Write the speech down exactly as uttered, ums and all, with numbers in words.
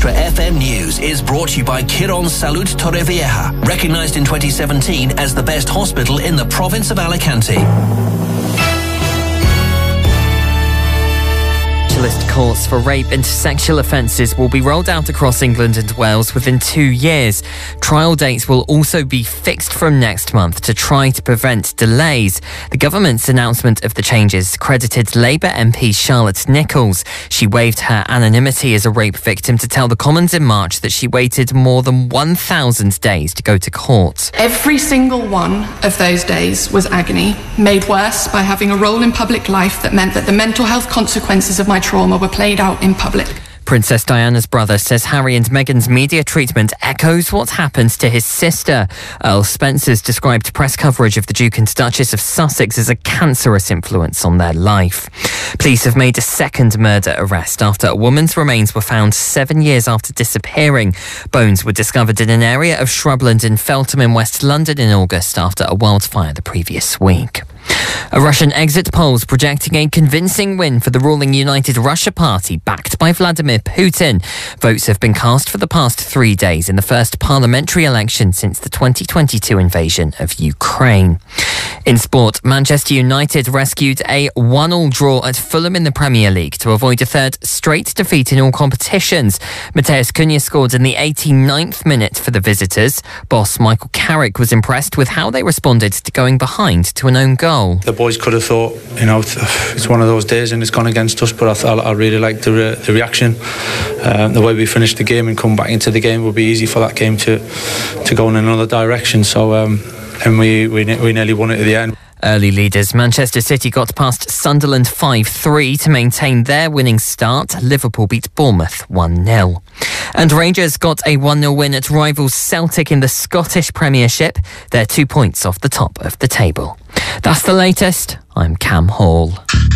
Extra F M News is brought to you by Quirón Salud Torrevieja, recognised in twenty seventeen as the best hospital in the province of Alicante. Specialist courts for rape and sexual offences will be rolled out across England and Wales within two years. Trial dates will also be fixed from next month to try to prevent delays. The government's announcement of the changes credited Labour M P Charlotte Nichols. She waived her anonymity as a rape victim to tell the Commons in March that she waited more than one thousand days to go to court. Every single one of those days was agony, made worse by having a role in public life that meant that the mental health consequences of my trauma were played out in public. Princess Diana's brother says Harry and Meghan's media treatment echoes what happened to his sister. Earl Spencer's described press coverage of the Duke and Duchess of Sussex as a cancerous influence on their life. Police have made a second murder arrest after a woman's remains were found seven years after disappearing. Bones were discovered in an area of shrubland in Feltham in West London in August after a wildfire the previous week. A Russian exit polls projecting a convincing win for the ruling United Russia Party, backed by Vladimir Putin. Votes have been cast for the past three days in the first parliamentary election since the twenty twenty-two invasion of Ukraine. In sport, Manchester United rescued a one-all draw at Fulham in the Premier League to avoid a third straight defeat in all competitions. Mateus Cunha scored in the eighty-ninth minute for the visitors. Boss Michael Carrick was impressed with how they responded to going behind to an own goal. The boys could have thought, you know, it's one of those days and it's gone against us, but I, th- I really liked the, re- the reaction. Um, the way we finished the game and come back into the game would be easy for that game to to go in another direction. So, um, and we, we we nearly won it at the end. Early leaders Manchester City got past Sunderland five three to maintain their winning start. Liverpool beat Bournemouth one nil. And Rangers got a one nil win at rivals Celtic in the Scottish Premiership. They're two points off the top of the table. That's the latest. I'm Cam Hall.